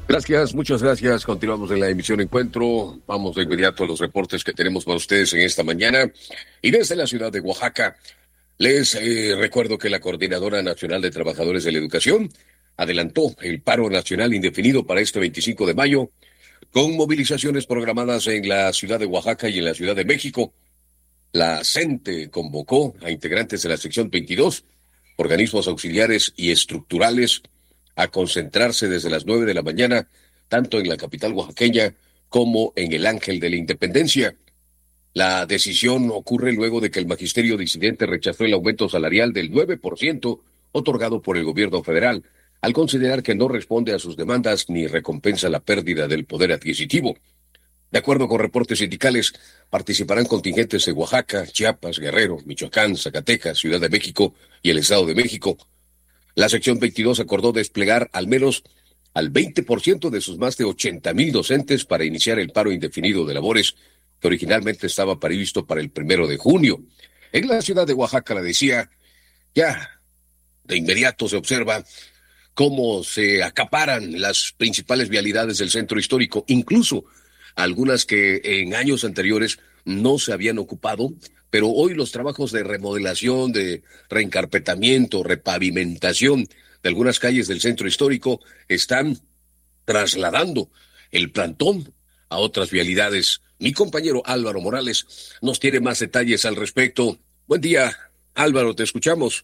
Gracias, muchas gracias. Continuamos en la emisión Encuentro. Vamos de inmediato a los reportes que tenemos para ustedes en esta mañana. Y desde la ciudad de Oaxaca, les recuerdo que la Coordinadora Nacional de Trabajadores de la Educación adelantó el paro nacional indefinido para este 25 de mayo, con movilizaciones programadas en la ciudad de Oaxaca y en la Ciudad de México. La CENTE convocó a integrantes de la sección 22, organismos auxiliares y estructurales, a concentrarse desde las 9 de la mañana, tanto en la capital oaxaqueña como en el Ángel de la Independencia. La decisión ocurre luego de que el magisterio disidente rechazó el aumento salarial del 9% otorgado por el gobierno federal, al considerar que no responde a sus demandas ni recompensa la pérdida del poder adquisitivo. De acuerdo con reportes sindicales, participarán contingentes de Oaxaca, Chiapas, Guerrero, Michoacán, Zacatecas, Ciudad de México y el Estado de México. La sección 22 acordó desplegar al menos al 20% de sus más de 80,000 docentes para iniciar el paro indefinido de labores que originalmente estaba previsto para el 1 de junio. En la ciudad de Oaxaca, la decía, ya de inmediato se observa cómo se acaparan las principales vialidades del centro histórico, incluso algunas que en años anteriores no se habían ocupado, pero hoy los trabajos de remodelación, de reencarpetamiento, repavimentación de algunas calles del centro histórico están trasladando el plantón a otras vialidades. Mi compañero Álvaro Morales nos tiene más detalles al respecto. Buen día, Álvaro, te escuchamos.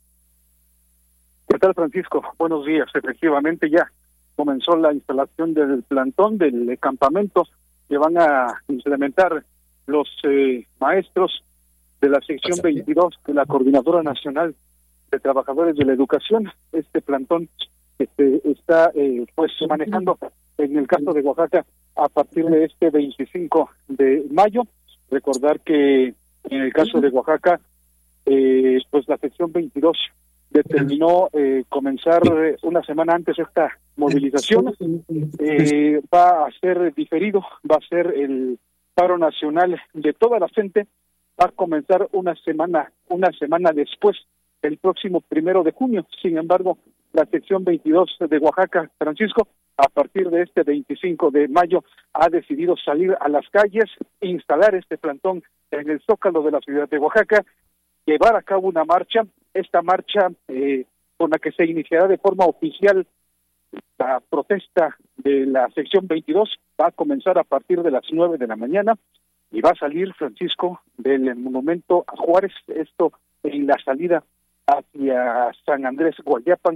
¿Qué tal, Francisco? Buenos días. Efectivamente, ya comenzó la instalación del plantón del campamento que van a implementar los maestros de la sección 22 de la Coordinadora Nacional de Trabajadores de la Educación. Este plantón está pues manejando en el caso de Oaxaca a partir de este 25 de mayo. Recordar que en el caso de Oaxaca, pues la sección 22 determinó comenzar una semana antes esta movilización. Va a ser diferido, va a ser el paro nacional de toda la gente, va a comenzar una semana después, el próximo 1 de junio. Sin embargo, la sección 22 de Oaxaca, Francisco, a partir de este 25 de mayo, ha decidido salir a las calles, instalar este plantón en el Zócalo de la ciudad de Oaxaca, llevar a cabo una marcha. Esta marcha con la que se iniciará de forma oficial la protesta de la sección 22 va a comenzar a partir de las 9 de la mañana y va a salir, Francisco, del monumento a Juárez, esto en la salida hacia San Andrés Guayapan,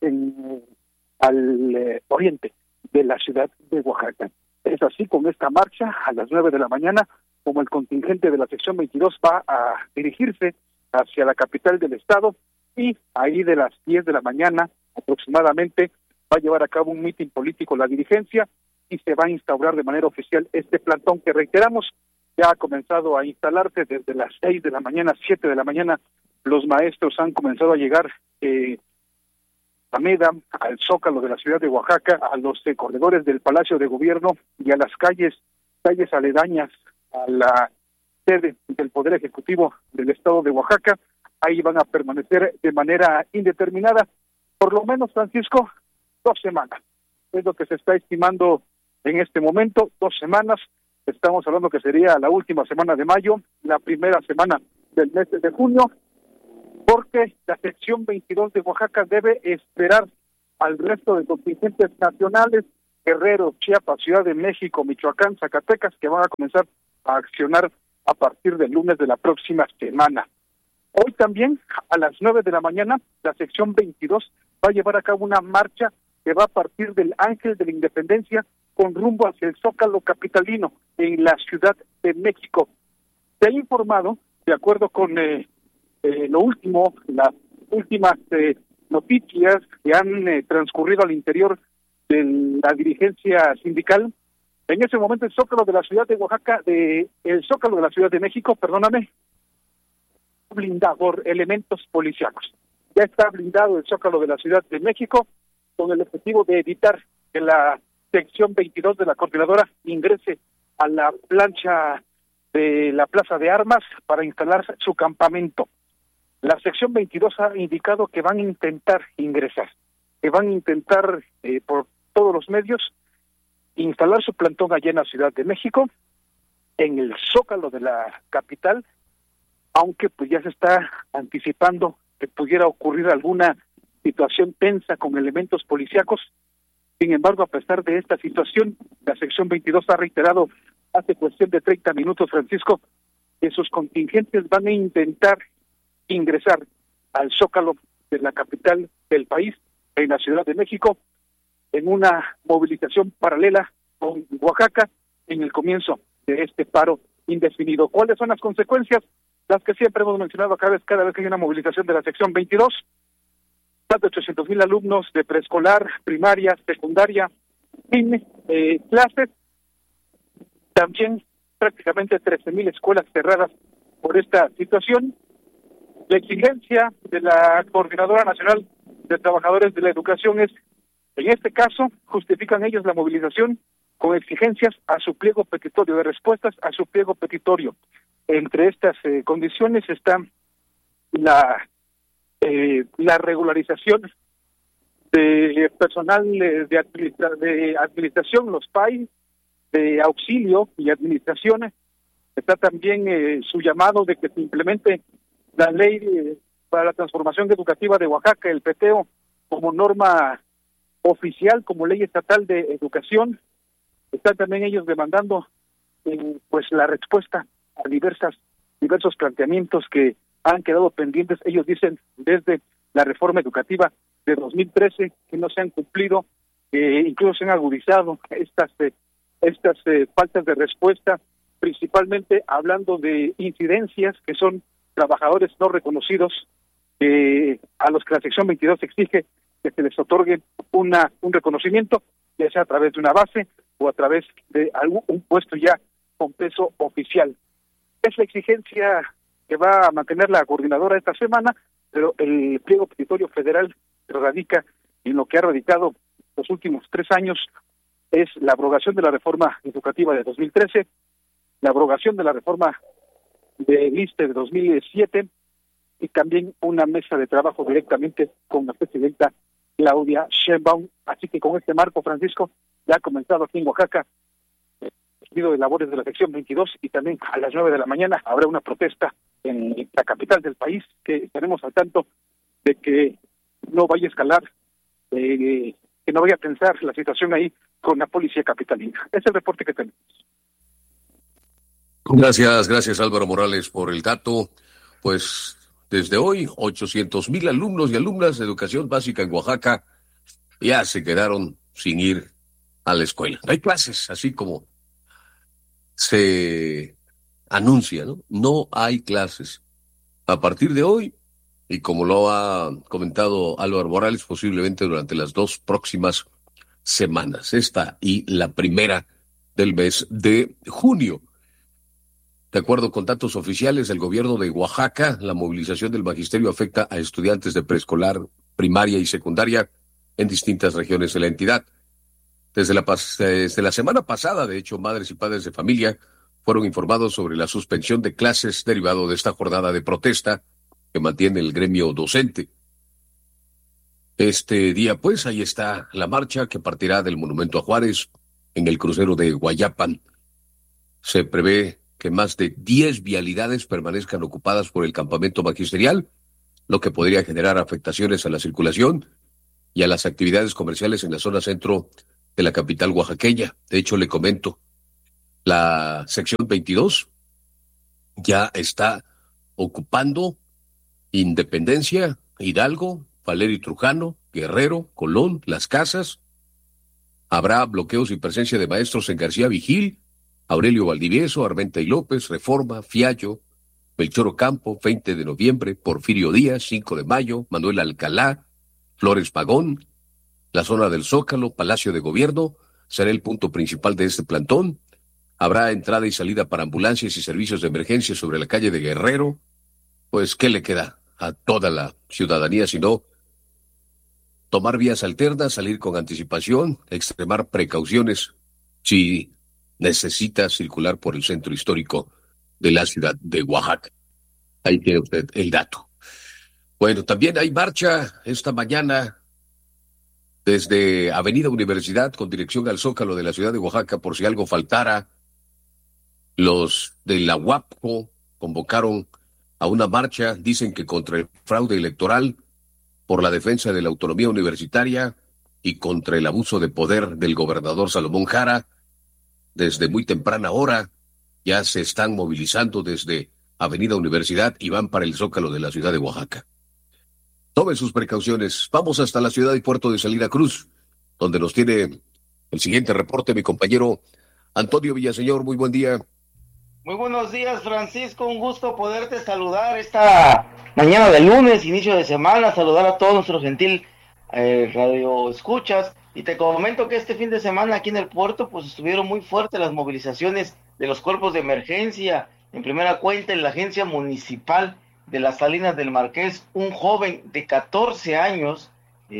al oriente de la ciudad de Oaxaca. Es así, con esta marcha, a las 9 de la mañana, como el contingente de la sección 22 va a dirigirse hacia la capital del estado, y ahí de las 10 de la mañana aproximadamente va a llevar a cabo un mitin político la dirigencia y se va a instaurar de manera oficial este plantón que, reiteramos, ya ha comenzado a instalarse desde las 6 de la mañana, 7 de la mañana. Los maestros han comenzado a llegar a Meda, al Zócalo de la ciudad de Oaxaca, a los corredores del Palacio de Gobierno y a las calles aledañas a la sede del Poder Ejecutivo del Estado de Oaxaca. Ahí van a permanecer de manera indeterminada, por lo menos, Francisco, 2 semanas. Es lo que se está estimando en este momento, 2 semanas. Estamos hablando que sería la última semana de mayo, la primera semana del mes de junio, porque la sección 22 de Oaxaca debe esperar al resto de contingentes nacionales, Guerrero, Chiapas, Ciudad de México, Michoacán, Zacatecas, que van a comenzar a accionar a partir del lunes de la próxima semana. Hoy también, a las 9 de la mañana, la sección 22 va a llevar a cabo una marcha que va a partir del Ángel de la Independencia con rumbo hacia el Zócalo capitalino en la Ciudad de México. Se ha informado, de acuerdo con las últimas noticias que han transcurrido al interior de la dirigencia sindical, en ese momento el Zócalo de la ciudad de Oaxaca, el Zócalo de la Ciudad de México, blindado por elementos policíacos. Ya está blindado el Zócalo de la Ciudad de México con el objetivo de evitar que la sección 22 de la coordinadora ingrese a la plancha de la Plaza de Armas para instalar su campamento. La sección 22 ha indicado que van a intentar ingresar, que van a intentar por todos los medios, instalar su plantón allá en la Ciudad de México, en el Zócalo de la capital, aunque pues ya se está anticipando que pudiera ocurrir alguna situación tensa con elementos policíacos. Sin embargo, a pesar de esta situación, la sección 22 ha reiterado hace cuestión de 30 minutos, Francisco, que sus contingentes van a intentar ingresar al Zócalo de la capital del país, en la Ciudad de México, en una movilización paralela con Oaxaca en el comienzo de este paro indefinido. ¿Cuáles son las consecuencias? Las que siempre hemos mencionado cada vez que hay una movilización de la sección 22. Más de 800,000 alumnos de preescolar, primaria, secundaria, sin clases. También prácticamente 13,000 escuelas cerradas por esta situación. La exigencia de la Coordinadora Nacional de Trabajadores de la Educación es, en este caso, justifican ellos la movilización con exigencias a su pliego petitorio, de respuestas a su pliego petitorio. Entre estas condiciones está la regularización de personal de administración, los PAI, de auxilio y administración. Está también su llamado de que se implemente la ley para la transformación educativa de Oaxaca, el PTEO, como norma oficial, como ley estatal de educación. Están también ellos demandando pues la respuesta a diversos planteamientos que han quedado pendientes, ellos dicen, desde la reforma educativa de 2013, que no se han cumplido, incluso se han agudizado estas faltas de respuesta, principalmente hablando de incidencias que son trabajadores no reconocidos, a los que la sección 22 exige que se les otorgue un reconocimiento, ya sea a través de una base o a través de un puesto ya con peso oficial. Es la exigencia que va a mantener la coordinadora esta semana, pero el pliego petitorio federal radica en lo que ha radicado los últimos 3 años, es la abrogación de la reforma educativa de 2013, la abrogación de la reforma de ISSSTE de 2007 y también una mesa de trabajo directamente con la presidenta Claudia Sheinbaum. Así que con este marco, Francisco, ya ha comenzado aquí en Oaxaca el despido de labores de la sección 22 y también a las 9 de la mañana habrá una protesta en la capital del país, que estaremos al tanto de que no vaya a escalar, que no vaya a tensar la situación ahí con la policía capitalina. Es el reporte que tenemos. Gracias Álvaro Morales por el dato. Pues desde hoy 800,000 alumnos y alumnas de educación básica en Oaxaca ya se quedaron sin ir a la escuela. No hay clases, así como se anuncia, ¿no? No hay clases. A partir de hoy, y como lo ha comentado Álvaro Morales, posiblemente durante las 2 próximas semanas, esta y la primera del mes de junio. De acuerdo con datos oficiales del gobierno de Oaxaca, la movilización del magisterio afecta a estudiantes de preescolar, primaria y secundaria en distintas regiones de la entidad. Desde la semana pasada, de hecho, madres y padres de familia fueron informados sobre la suspensión de clases derivado de esta jornada de protesta que mantiene el gremio docente. Este día, pues, ahí está la marcha que partirá del Monumento a Juárez en el crucero de Guayapan. Se prevé que más de 10 vialidades permanezcan ocupadas por el campamento magisterial, lo que podría generar afectaciones a la circulación y a las actividades comerciales en la zona centro de la capital oaxaqueña. De hecho, le comento, la sección 22 ya está ocupando Independencia, Hidalgo, Valerio y Trujano, Guerrero, Colón, Las Casas. Habrá bloqueos y presencia de maestros en García Vigil, Aurelio Valdivieso, Armenta y López, Reforma, Fiallo, Melchor Ocampo, 20 de noviembre, Porfirio Díaz, 5 de mayo, Manuel Alcalá, Flores Magón. La zona del Zócalo, Palacio de Gobierno, será el punto principal de este plantón. Habrá entrada y salida para ambulancias y servicios de emergencia sobre la calle de Guerrero. Pues, ¿qué le queda a toda la ciudadanía sino tomar vías alternas, salir con anticipación, extremar precauciones si necesita circular por el centro histórico de la ciudad de Oaxaca? Ahí tiene usted el dato. Bueno, también hay marcha esta mañana desde Avenida Universidad con dirección al Zócalo de la ciudad de Oaxaca, por si algo faltara. Los de la UAPCO convocaron a una marcha, dicen que contra el fraude electoral, por la defensa de la autonomía universitaria y contra el abuso de poder del gobernador Salomón Jara. Desde muy temprana hora ya se están movilizando desde Avenida Universidad y van para el Zócalo de la ciudad de Oaxaca. Tomen sus precauciones. Vamos hasta la ciudad y puerto de Salina Cruz, donde nos tiene el siguiente reporte mi compañero Antonio Villaseñor. Muy buen día. Muy buenos días, Francisco, un gusto poderte saludar esta mañana de lunes, inicio de semana, saludar a todos nuestros gentil radio escuchas, y te comento que este fin de semana aquí en el puerto pues estuvieron muy fuertes las movilizaciones de los cuerpos de emergencia. En primera cuenta, en la agencia municipal de las Salinas del Marqués, un joven de 14 años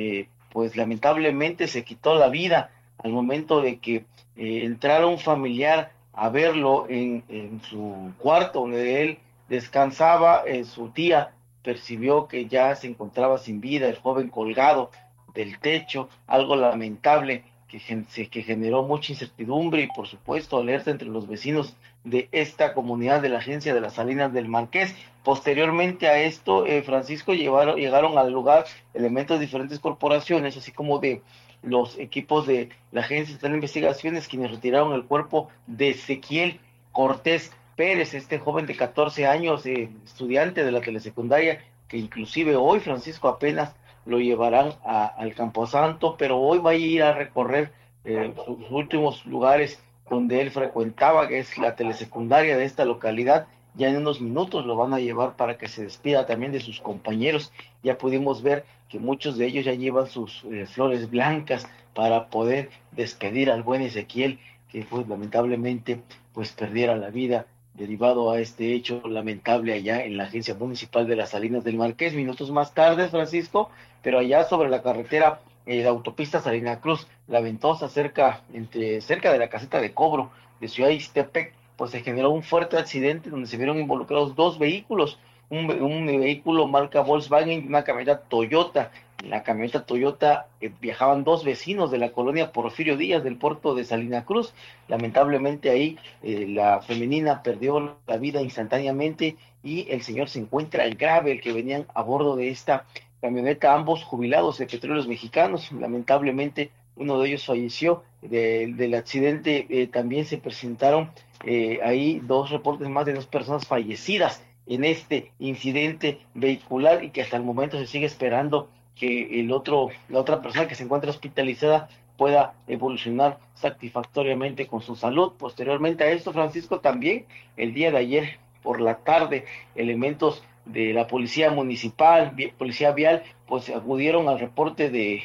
pues lamentablemente se quitó la vida al momento de que entrara un familiar a verlo en su cuarto donde él descansaba. Su tía percibió que ya se encontraba sin vida, el joven colgado del techo, algo lamentable que generó mucha incertidumbre y por supuesto alerta entre los vecinos de esta comunidad de la agencia de las Salinas del Marqués. Posteriormente a esto, Francisco, llegaron al lugar elementos de diferentes corporaciones, así como de los equipos de la Agencia Estatal de Investigaciones, quienes retiraron el cuerpo de Ezequiel Cortés Pérez, este joven de 14 años, estudiante de la telesecundaria, que inclusive hoy, Francisco, apenas lo llevarán al Camposanto, pero hoy va a ir a recorrer sus últimos lugares donde él frecuentaba, que es la telesecundaria de esta localidad. Ya en unos minutos lo van a llevar para que se despida también de sus compañeros. Ya pudimos ver que muchos de ellos ya llevan sus flores blancas para poder despedir al buen Ezequiel, que pues lamentablemente pues perdiera la vida derivado a este hecho lamentable allá en la agencia municipal de las Salinas del Marqués. Minutos más tarde, Francisco, pero allá sobre la carretera la autopista Salina Cruz, La Ventosa, cerca de la caseta de cobro de Ciudad Ixtepec, pues se generó un fuerte accidente donde se vieron involucrados dos vehículos, un vehículo marca Volkswagen y una camioneta Toyota. En la camioneta Toyota viajaban dos vecinos de la colonia Porfirio Díaz del puerto de Salina Cruz. Lamentablemente ahí la femenina perdió la vida instantáneamente y el señor se encuentra grave, el que venían a bordo de esta camioneta, ambos jubilados de Petróleos Mexicanos. Lamentablemente uno de ellos falleció. Del accidente también se presentaron ahí dos reportes más de dos personas fallecidas en este incidente vehicular, y que hasta el momento se sigue esperando que la otra persona que se encuentra hospitalizada pueda evolucionar satisfactoriamente con su salud. Posteriormente a esto, Francisco, también el día de ayer por la tarde, elementos de la policía municipal, policía vial, pues acudieron al reporte de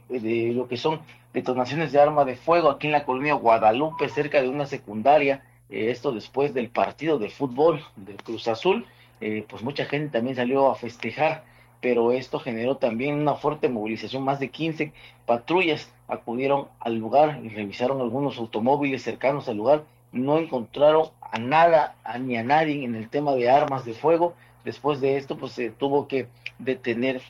lo que son detonaciones de arma de fuego aquí en la colonia Guadalupe, cerca de una secundaria. Esto después del partido de fútbol del Cruz Azul. Pues mucha gente también salió a festejar, pero esto generó también una fuerte movilización. Más de 15 patrullas acudieron al lugar y revisaron algunos automóviles cercanos al lugar. No encontraron a nada, ni a nadie en el tema de armas de fuego. Después de esto, pues se tuvo que detener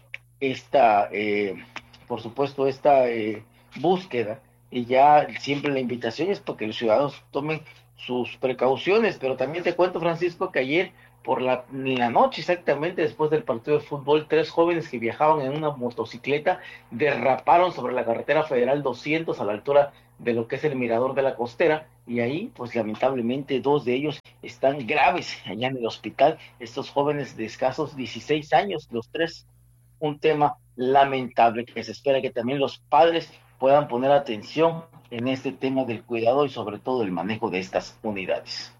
por supuesto, esta búsqueda. Y ya siempre la invitación es para que los ciudadanos tomen sus precauciones. Pero también te cuento, Francisco, que ayer en la noche, exactamente después del partido de fútbol, 3 jóvenes que viajaban en una motocicleta derraparon sobre la carretera federal 200 a la altura de lo que es el mirador de la Costera, y ahí pues lamentablemente 2 de ellos están graves allá en el hospital. Estos jóvenes de escasos 16 años, los 3, un tema lamentable que se espera que también los padres puedan poner atención en este tema del cuidado y sobre todo el manejo de estas unidades.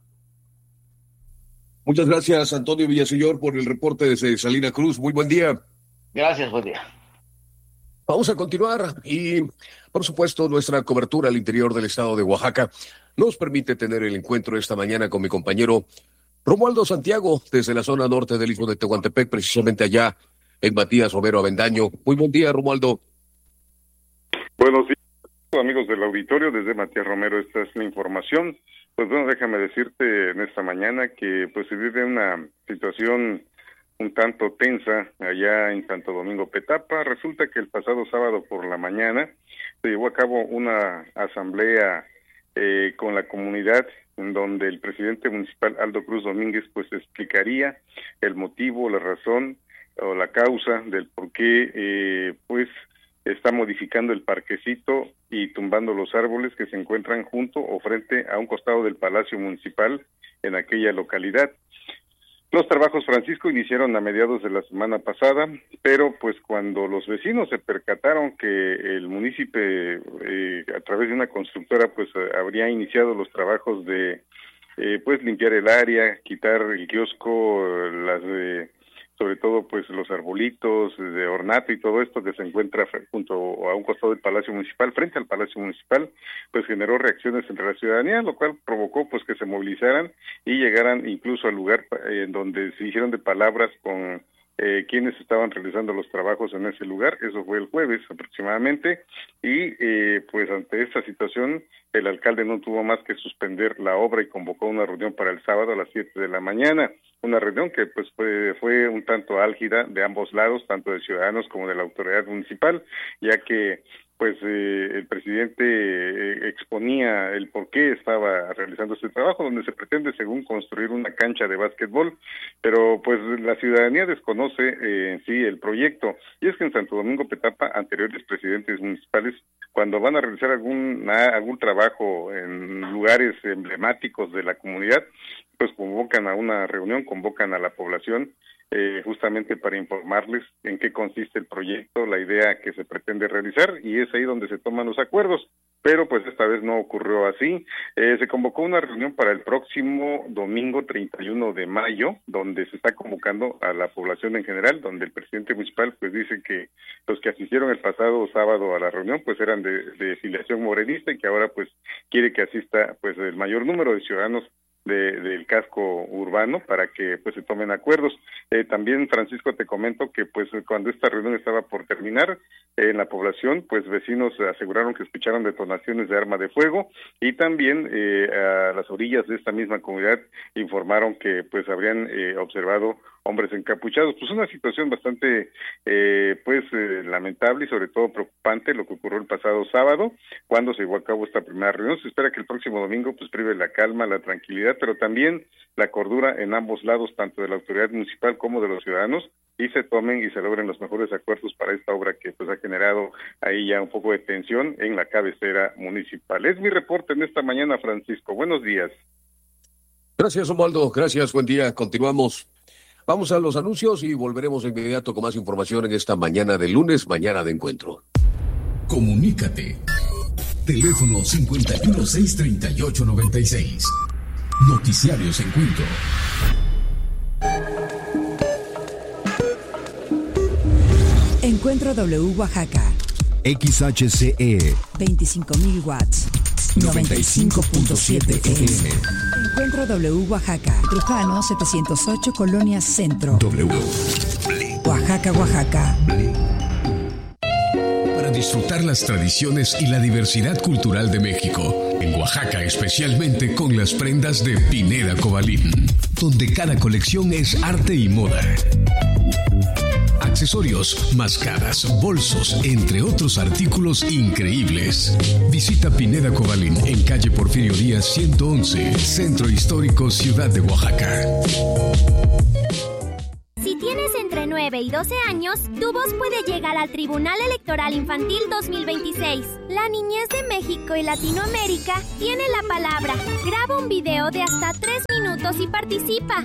Muchas gracias, Antonio Villaseñor, por el reporte desde Salina Cruz. Muy buen día. Gracias, buen día. Vamos a continuar y, por supuesto, nuestra cobertura al interior del estado de Oaxaca nos permite tener el encuentro esta mañana con mi compañero Romualdo Santiago desde la zona norte del istmo de Tehuantepec, precisamente allá en Matías Romero Avendaño. Muy buen día, Romualdo. Buenos días, amigos del auditorio. Desde Matías Romero, esta es la información. Pues bueno, déjame decirte en esta mañana que pues se vive una situación un tanto tensa allá en Santo Domingo Petapa. Resulta que el pasado sábado por la mañana se llevó a cabo una asamblea con la comunidad, en donde el presidente municipal Aldo Cruz Domínguez pues explicaría el motivo, la razón o la causa del por qué pues está modificando el parquecito y tumbando los árboles que se encuentran junto o frente a un costado del Palacio Municipal en aquella localidad. Los trabajos, Francisco, iniciaron a mediados de la semana pasada, pero pues cuando los vecinos se percataron que el municipio a través de una constructora pues habría iniciado los trabajos de pues limpiar el área, quitar el kiosco, sobre todo pues los arbolitos de ornato y todo esto que se encuentra junto a un costado del Palacio Municipal, frente al Palacio Municipal, pues generó reacciones entre la ciudadanía, lo cual provocó pues que se movilizaran y llegaran incluso al lugar en donde se hicieron de palabras con quienes estaban realizando los trabajos en ese lugar. Eso fue el jueves aproximadamente, y pues ante esta situación el alcalde no tuvo más que suspender la obra y convocó una reunión para el sábado a las 7 de la mañana, una reunión que pues fue un tanto álgida de ambos lados, tanto de ciudadanos como de la autoridad municipal, ya que pues el presidente exponía el por qué estaba realizando este trabajo, donde se pretende, según, construir una cancha de básquetbol, pero pues la ciudadanía desconoce en sí el proyecto. Y es que en Santo Domingo Petapa, anteriores presidentes municipales, cuando van a realizar algún trabajo en lugares emblemáticos de la comunidad, pues convocan a una reunión, convocan a la población, justamente para informarles en qué consiste el proyecto, la idea que se pretende realizar, y es ahí donde se toman los acuerdos. Pero pues esta vez no ocurrió así. Se convocó una reunión para el próximo domingo 31 de mayo, donde se está convocando a la población en general, donde el presidente municipal pues dice que los que asistieron el pasado sábado a la reunión pues eran de filiación morenista, y que ahora pues quiere que asista pues el mayor número de ciudadanos del casco urbano para que pues se tomen acuerdos. También, Francisco, te comento que pues cuando esta reunión estaba por terminar, en la población pues vecinos aseguraron que escucharon detonaciones de arma de fuego, y también a las orillas de esta misma comunidad informaron que pues habrían observado hombres encapuchados. Pues una situación bastante lamentable y sobre todo preocupante, lo que ocurrió el pasado sábado cuando se llevó a cabo esta primera reunión. Se espera que el próximo domingo pues prive la calma, la tranquilidad, pero también la cordura en ambos lados, tanto de la autoridad municipal como de los ciudadanos, y se tomen y se logren los mejores acuerdos para esta obra que pues ha generado ahí ya un poco de tensión en la cabecera municipal. Es mi reporte en esta mañana, Francisco. Buenos días. Gracias, Osvaldo. Gracias, buen día. Continuamos. Vamos a los anuncios y volveremos de inmediato con más información en esta mañana de lunes, mañana de encuentro. Comunícate. Teléfono 5163896. Noticiarios Encuentro. Encuentro W Oaxaca. XHCE 25.000 watts. 95.7 FM. Encuentro W Oaxaca. Trujano 708, Colonia Centro. W. Oaxaca, Oaxaca. Para disfrutar las tradiciones y la diversidad cultural de México, en Oaxaca especialmente con las prendas de Pineda Cobalín, donde cada colección es arte y moda. Accesorios, mascaras, bolsos, entre otros artículos increíbles. Visita Pineda Cobalín en calle Porfirio Díaz 111, Centro Histórico, Ciudad de Oaxaca. Si tienes entre 9 y 12 años, tu voz puede llegar al Tribunal Electoral Infantil 2026. La niñez de México y Latinoamérica tiene la palabra. Graba un video de hasta 3 minutos y participa.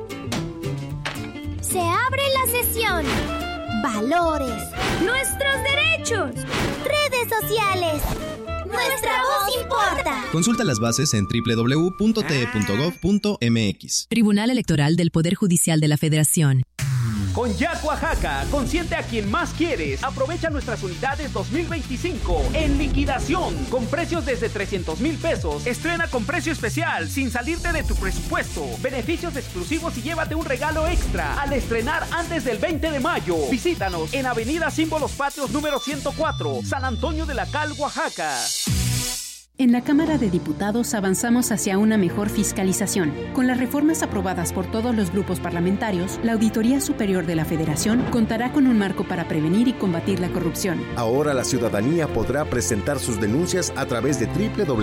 Se abre la sesión. Valores. Nuestros derechos. Redes sociales. Nuestra voz importa. Consulta las bases en www.te.gov.mx. Tribunal Electoral del Poder Judicial de la Federación. Con Jack Oaxaca, consiente a quien más quieres. Aprovecha nuestras unidades 2025 en liquidación con precios desde 300,000 pesos. Estrena con precio especial sin salirte de tu presupuesto. Beneficios exclusivos y llévate un regalo extra al estrenar antes del 20 de mayo. Visítanos en Avenida Símbolos Patrios número 104, San Antonio de la Cal, Oaxaca. En la Cámara de Diputados avanzamos hacia una mejor fiscalización. Con las reformas aprobadas por todos los grupos parlamentarios, la Auditoría Superior de la Federación contará con un marco para prevenir y combatir la corrupción. Ahora la ciudadanía podrá presentar sus denuncias a través de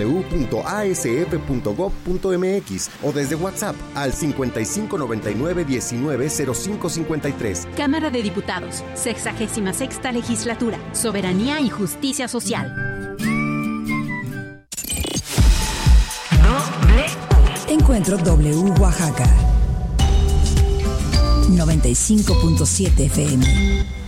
www.asf.gov.mx o desde WhatsApp al 5599-190553. Cámara de Diputados, 66ª Legislatura, Soberanía y Justicia Social. Encuentro W Oaxaca 95.7 FM.